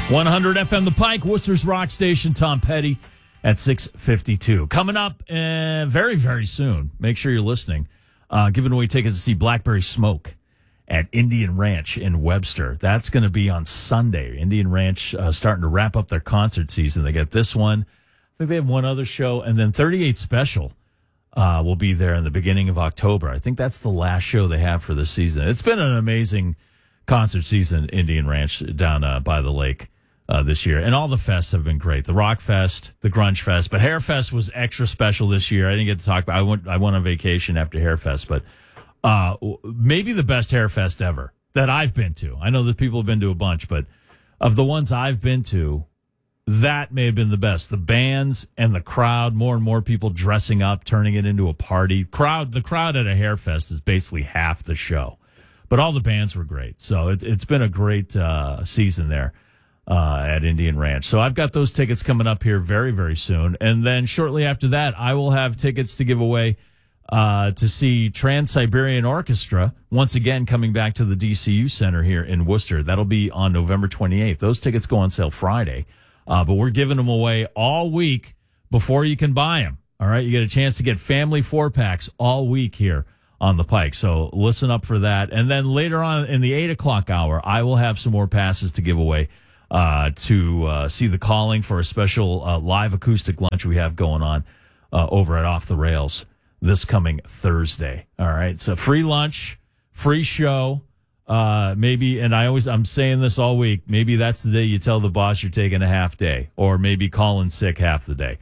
100 FM The Pike, Worcester's Rock Station, Tom Petty at 6:52. Coming up very, very soon, make sure you're listening, giving away tickets to see Blackberry Smoke at Indian Ranch in Webster. That's going to be on Sunday. Indian Ranch starting to wrap up their concert season. They got this one. I think they have one other show, and then 38 Special will be there in the beginning of October. I think that's the last show they have for the season. It's been an amazing concert season, Indian Ranch, down by the lake. This year. And all the fests have been great. The Rock Fest, the Grunge Fest, but Hair Fest was extra special this year. I didn't get to talk about I went on vacation after Hair Fest, but maybe the best Hair Fest ever that I've been to. I know that people have been to a bunch, but of the ones I've been to, that may have been the best. The bands and the crowd, more and more people dressing up, turning it into a party. The crowd at a Hair Fest is basically half the show. But all the bands were great. So it's been a great season there. At Indian Ranch. So I've got those tickets coming up here very, very soon. And then shortly after that, I will have tickets to give away to see Trans-Siberian Orchestra, once again coming back to the DCU Center here in Worcester. That'll be on November 28th. Those tickets go on sale Friday, but we're giving them away all week before you can buy them. All right, you get a chance to get family 4-packs all week here on the Pike. So listen up for that. And then later on in the 8 o'clock hour, I will have some more passes to give away to see The Calling for a special live acoustic lunch we have going on over at Off the Rails this coming Thursday. All right, so free lunch, free show, maybe, and I'm saying this all week, maybe that's the day you tell the boss you're taking a half day, or maybe calling sick half the day.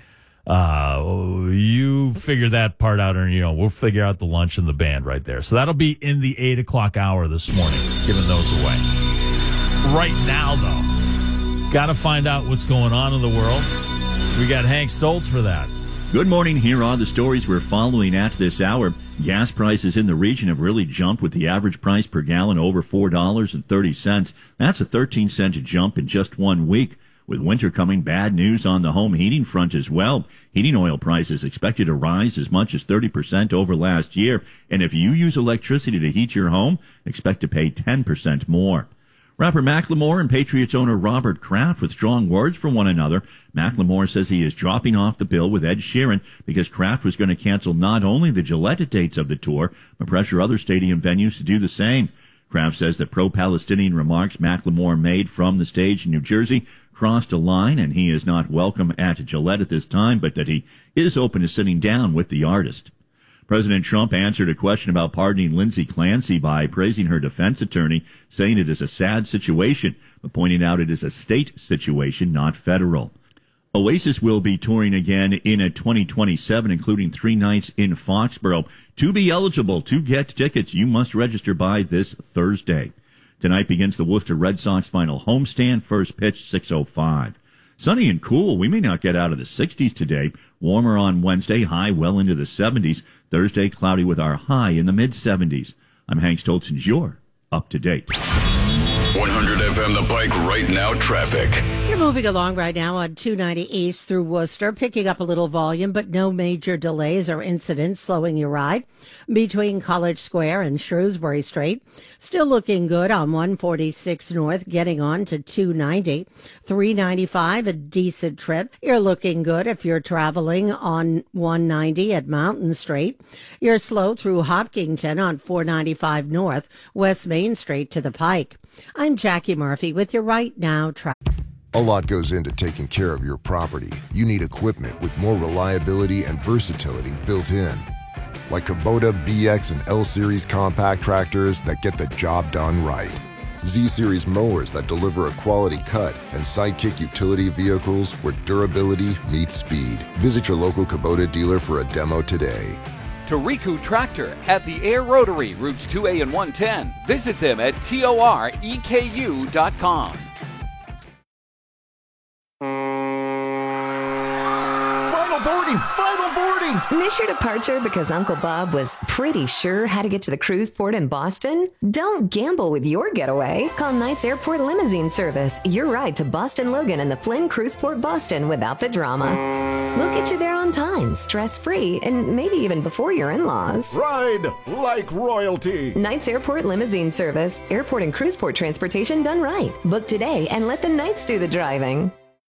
You figure that part out, and we'll figure out the lunch and the band right there. So that'll be in the 8 o'clock hour this morning, giving those away. Right now, though, got to find out what's going on in the world. We got Hank Stoltz for that. Good morning. Here are the stories we're following at this hour. Gas prices in the region have really jumped, with the average price per gallon over $4.30. That's a 13-cent jump in just 1 week. With winter coming, bad news on the home heating front as well. Heating oil prices expected to rise as much as 30% over last year. And if you use electricity to heat your home, expect to pay 10% more. Rapper Macklemore and Patriots owner Robert Kraft with strong words for one another. Macklemore says he is dropping off the bill with Ed Sheeran because Kraft was going to cancel not only the Gillette dates of the tour, but pressure other stadium venues to do the same. Kraft says that pro-Palestinian remarks Macklemore made from the stage in New Jersey crossed a line, and he is not welcome at Gillette at this time, but that he is open to sitting down with the artist. President Trump answered a question about pardoning Lindsay Clancy by praising her defense attorney, saying it is a sad situation, but pointing out it is a state situation, not federal. Oasis will be touring again in 2027, including 3 nights in Foxborough. To be eligible to get tickets, you must register by this Thursday. Tonight begins the Worcester Red Sox final homestand, first pitch 6:05. Sunny and cool. We may not get out of the 60s today. Warmer on Wednesday, high well into the 70s. Thursday, cloudy with our high in the mid-70s. I'm Hank Stoltz, and you're up to date. 100 FM The Pike right now traffic. You're moving along right now on 290 East through Worcester, picking up a little volume, but no major delays or incidents slowing your ride. Between College Square and Shrewsbury Street, still looking good on 146 North, getting on to 290. 395, a decent trip. You're looking good if you're traveling on 190 at Mountain Street. You're slow through Hopkinton on 495 North, West Main Street to the Pike. I'm Jackie Murphy with your Right Now traffic. A lot goes into taking care of your property. You need equipment with more reliability and versatility built in. Like Kubota BX and L-Series compact tractors that get the job done right. Z-Series mowers that deliver a quality cut, and Sidekick utility vehicles where durability meets speed. Visit your local Kubota dealer for a demo today. Toriku Tractor at the Air Rotary, routes 2A and 110. Visit them at toreku.com. Final boarding boarding! Final boarding! Miss your departure because Uncle Bob was pretty sure how to get to the cruise port in Boston? Don't gamble with your getaway. Call Knights Airport Limousine Service. Your ride to Boston Logan and the Flynn Cruise Port Boston without the drama. We'll get you there on time, stress-free, and maybe even before your in-laws. Ride like royalty! Knights Airport Limousine Service. Airport and cruise port transportation done right. Book today and let the Knights do the driving.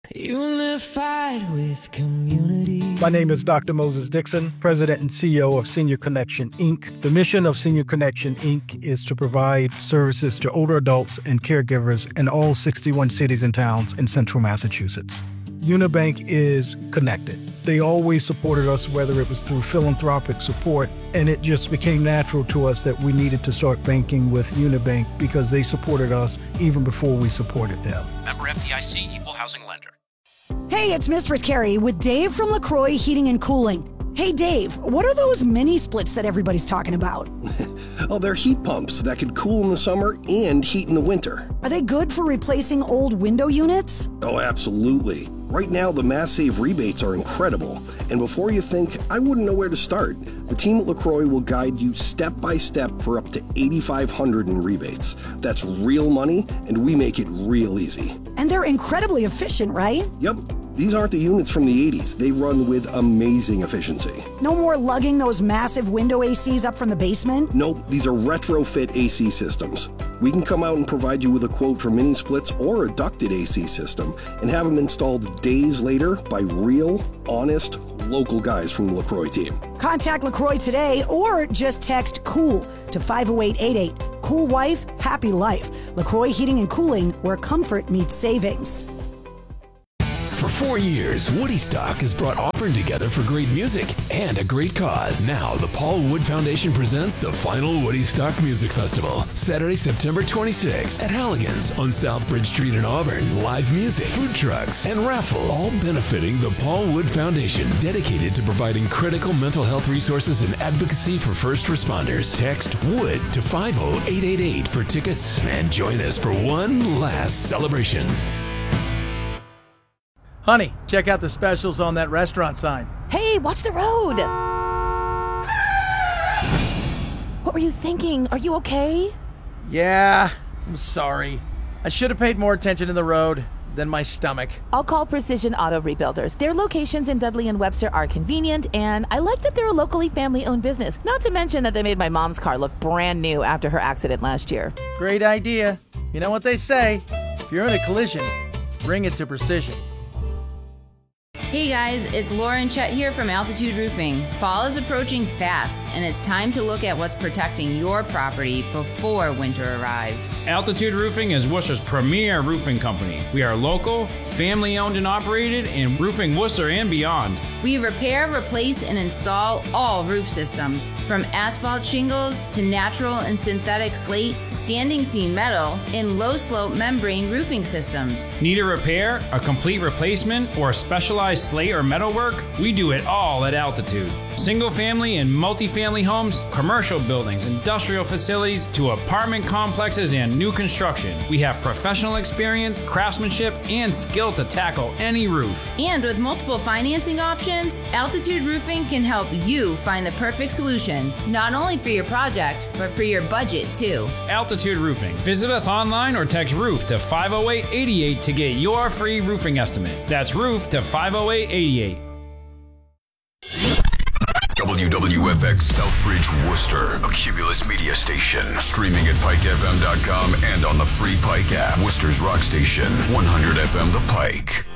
Unified with community. My name is Dr. Moses Dixon, President and CEO of Senior Connection, Inc. The mission of Senior Connection, Inc. is to provide services to older adults and caregivers in all 61 cities and towns in central Massachusetts. Unibank is connected. They always supported us, whether it was through philanthropic support, and it just became natural to us that we needed to start banking with Unibank because they supported us even before we supported them. Member FDIC, Equal Housing Lender. Hey, it's Mistress Carrie with Dave from LaCroix Heating and Cooling. Hey, Dave, what are those mini splits that everybody's talking about? Oh, they're heat pumps that could cool in the summer and heat in the winter. Are they good for replacing old window units? Oh, absolutely. Right now, the Mass Save rebates are incredible. And before you think, I wouldn't know where to start, the team at LaCroix will guide you step by step for up to $8,500 in rebates. That's real money, and we make it real easy. And they're incredibly efficient, right? Yep. These aren't the units from the 80s. They run with amazing efficiency. No more lugging those massive window ACs up from the basement? Nope, these are retrofit AC systems. We can come out and provide you with a quote for mini splits or a ducted AC system and have them installed days later by real, honest, local guys from the LaCroix team. Contact LaCroix today or just text COOL to 50888. Cool wife, happy life. LaCroix Heating and Cooling, where comfort meets savings. For 4 years, Woody Stock has brought Auburn together for great music and a great cause. Now, the Paul Wood Foundation presents the final Woody Stock Music Festival, Saturday, September 26th at Halligan's on South Bridge Street in Auburn. Live music, food trucks, and raffles, all benefiting the Paul Wood Foundation, dedicated to providing critical mental health resources and advocacy for first responders. Text WOOD to 50888 for tickets and join us for one last celebration. Honey, check out the specials on that restaurant sign. Hey, watch the road! What were you thinking? Are you okay? Yeah, I'm sorry. I should have paid more attention to the road than my stomach. I'll call Precision Auto Rebuilders. Their locations in Dudley and Webster are convenient, and I like that they're a locally family-owned business. Not to mention that they made my mom's car look brand new after her accident last year. Great idea. You know what they say, if you're in a collision, bring it to Precision. Hey guys, it's Laura and Chet here from Altitude Roofing. Fall is approaching fast, and it's time to look at what's protecting your property before winter arrives. Altitude Roofing is Worcester's premier roofing company. We are local, family-owned and operated, in roofing Worcester and beyond. We repair, replace, and install all roof systems, from asphalt shingles to natural and synthetic slate, standing seam metal, and low-slope membrane roofing systems. Need a repair, a complete replacement, or a specialized slate or metal work? We do it all at Altitude. Single family and multifamily homes, commercial buildings, industrial facilities, to apartment complexes and new construction. We have professional experience, craftsmanship, and skill to tackle any roof. And with multiple financing options, Altitude Roofing can help you find the perfect solution, not only for your project, but for your budget too. Altitude Roofing. Visit us online or text ROOF to 50888 to get your free roofing estimate. That's ROOF to 50888. WWFX Southbridge, Worcester, a Cumulus media station. Streaming at PikeFM.com and on the free Pike app. Worcester's rock station, 100 FM The Pike.